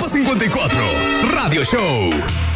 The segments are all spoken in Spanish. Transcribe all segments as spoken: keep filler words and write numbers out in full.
cincuenta y cuatro, Radio Show.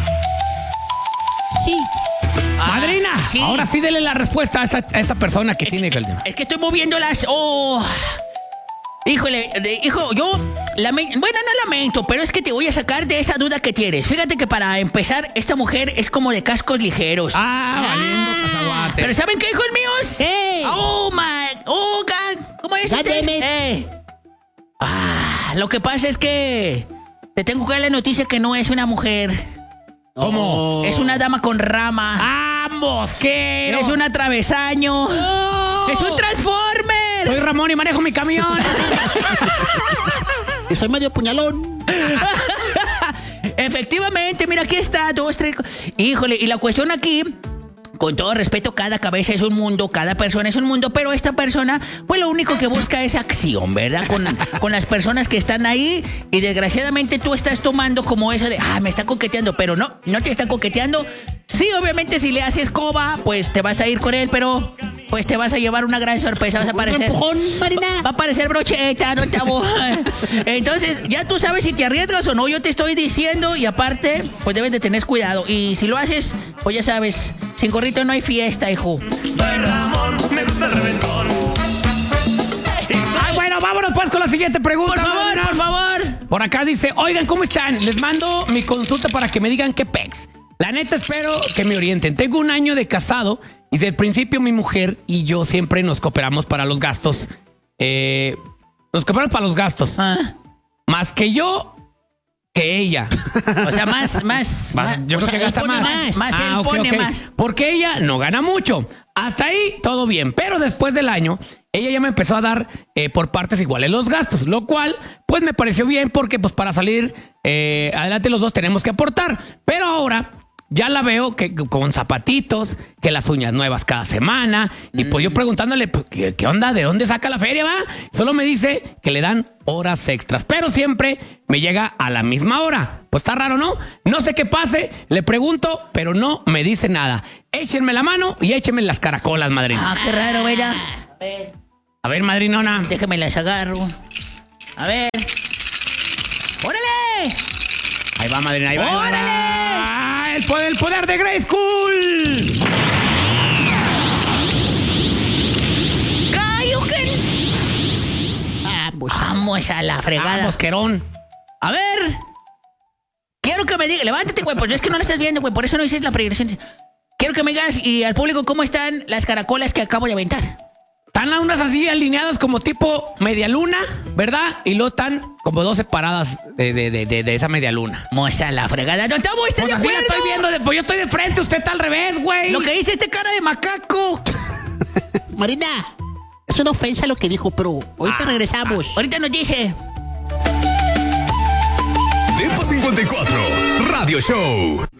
Sí. Madrina, Ah, sí. ahora sí dele la respuesta a esta, a esta persona que Es tiene que, que... es que estoy moviendo las... Oh. Híjole, de- hijo, yo... lame- bueno, no lamento, pero es que te voy a sacar de esa duda que tienes. Fíjate que para empezar, esta mujer es como de cascos ligeros. Ah, valiendo cacahuate. ¿Pero saben qué, hijos míos? Hey. Oh, my... Oh, God. ¿Cómo es God usted? damn it. Eh. Ah, lo que pasa es que... Te tengo que dar la noticia que no es una mujer. ¿Cómo? Es una dama con rama. ¡Ah, mosquero! Es un atravesaño. Oh. ¡Es un transformer! Soy Ramón y manejo mi camión. Y soy medio puñalón. Efectivamente, mira, aquí está, dos, tres... Híjole, y la cuestión aquí... Con todo respeto, cada cabeza es un mundo, cada persona es un mundo, pero esta persona, pues lo único que busca es acción, ¿verdad? Con, con las personas que están ahí y desgraciadamente tú estás tomando como eso de, ah, me está coqueteando, pero no, no te está coqueteando. Sí, obviamente si le haces coba, pues te vas a ir con él, pero pues te vas a llevar una gran sorpresa, vas a Un aparecer... empujón, Marina. Va a aparecer brocheta, no te abo- Entonces, ya tú sabes si te arriesgas o no, yo te estoy diciendo y aparte, pues debes de tener cuidado. Y si lo haces, pues ya sabes, sin gorrito no hay fiesta, hijo. Soy Ramón, me gusta el reventón. Ah, bueno, vámonos pues con la siguiente pregunta. Por favor, madrina. por favor. Por acá dice, oigan, ¿cómo están? Les mando mi consulta para que me digan qué pex. La neta espero que me orienten. Tengo un año de casado y del principio mi mujer y yo siempre nos cooperamos para los gastos. Eh, nos cooperamos para los gastos. Ah, Más que yo, que ella. o sea, más, más, Más- más- yo o creo sea, que él gasta pone más. Más, él Ah, ok, pone ok. más. Porque ella no gana mucho. Hasta ahí todo bien. Pero después del año, ella ya me empezó a dar eh, por partes iguales los gastos. Lo cual, pues me pareció bien porque pues para salir eh, adelante los dos tenemos que aportar. Pero ahora... Ya la veo que con zapatitos, que las uñas nuevas cada semana. Y pues yo preguntándole, pues, ¿qué, qué onda? ¿De dónde saca la feria, va? Solo me dice que le dan horas extras. Pero siempre me llega a la misma hora. Pues está raro, ¿no? No sé qué pase, le pregunto, pero no me dice nada. Échenme la mano y échenme las caracolas, madrina. Ah, qué raro, ¿verdad? A ver, madrinona. Déjame las agarro. A ver. ¡Órale! Ahí va, madrina, ahí va. ahí va, ahí va. ¡Órale! ¡Ah, el poder, el poder de Grey School! ¡Cayuken! Vamos. Vamos a la Ah, fregada. mosquerón. A ver. Quiero que me digas. Levántate, güey, pues es que no la estás viendo, güey. Por eso no dices la progresión. Quiero que me digas y al público cómo están las caracolas que acabo de aventar. Están unas así alineadas como tipo media luna, ¿verdad? Y luego están como dos separadas de, de, de, de, de esa media luna. Vamos a la fregada. ¡Don Tabo, ¿estás Pues de así la acuerdo? estoy viendo, de- pues yo estoy de frente, usted está al revés, güey. Lo que dice este cara de macaco. Marina, es una ofensa lo que dijo, pero ahorita Ah, regresamos. Ahorita nos dice. Tempo cincuenta y cuatro, Radio Show.